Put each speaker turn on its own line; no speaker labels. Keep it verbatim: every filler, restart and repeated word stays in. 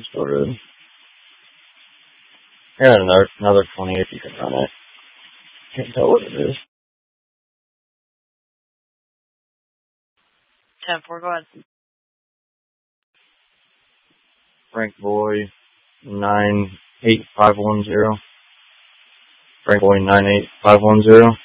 I'm still good. I got another, another twenty if you can run it. Can't tell what it is.
ten four, go ahead.
Frank Boy, nine eight five one zero. Frank Boy, nine eight five one zero.